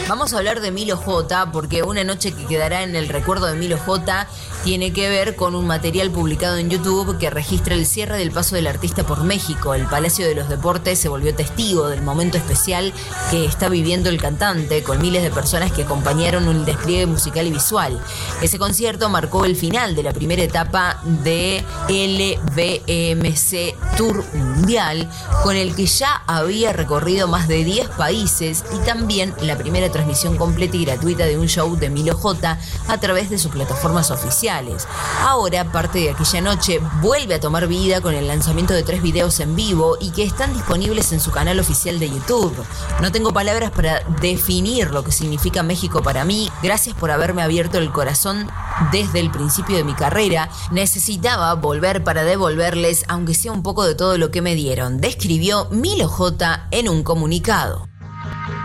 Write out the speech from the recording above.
Vamos a hablar de Milo J, porque una noche que quedará en el recuerdo de Milo J tiene que ver con un material publicado en YouTube que registra el cierre del paso del artista por México. El Palacio de los Deportes se volvió testigo del momento especial que está viviendo el cantante, con miles de personas que acompañaron un despliegue musical y visual. Ese concierto marcó el final de la primera etapa de LVMC Tour Mundial, con el que ya había recorrido más de 10 países, y también la primera transmisión completa y gratuita de un show de Milo J a través de sus plataformas oficiales. Ahora, parte de aquella noche vuelve a tomar vida con el lanzamiento de 3 videos en vivo y que están disponibles en su canal oficial de YouTube. No tengo palabras para definir lo que significa México para mí. Gracias por haberme abierto el corazón desde el principio de mi carrera. Necesitaba volver para devolverles, aunque sea un poco de todo lo que me dieron, describió Milo J en un comunicado.